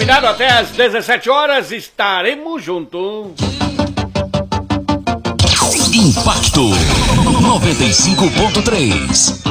Combinado, até às 17 horas estaremos juntos. Impacto 95.3.